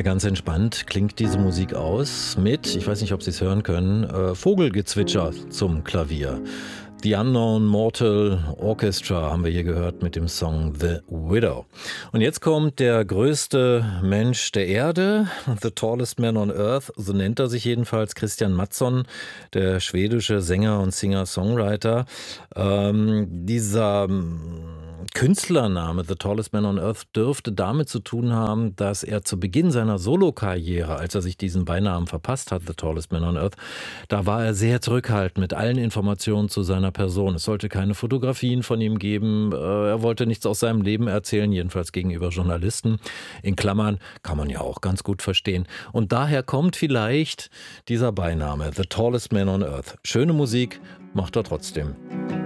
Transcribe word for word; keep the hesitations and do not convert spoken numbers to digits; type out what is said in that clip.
Ja, ganz entspannt klingt diese Musik aus mit, ich weiß nicht, ob Sie es hören können, äh, Vogelgezwitscher zum Klavier. The Unknown Mortal Orchestra haben wir hier gehört mit dem Song The Widow. Und jetzt kommt der größte Mensch der Erde, The Tallest Man on Earth, so nennt er sich jedenfalls, Christian Mattsson, der schwedische Sänger und Singer-Songwriter. Ähm, dieser Künstlername The Tallest Man on Earth dürfte damit zu tun haben, dass er zu Beginn seiner Solokarriere, als er sich diesen Beinamen verpasst hat, The Tallest Man on Earth, da war er sehr zurückhaltend mit allen Informationen zu seiner Person. Es sollte keine Fotografien von ihm geben, er wollte nichts aus seinem Leben erzählen, jedenfalls gegenüber Journalisten. In Klammern kann man ja auch ganz gut verstehen. Und daher kommt vielleicht dieser Beiname, The Tallest Man on Earth. Schöne Musik macht er trotzdem.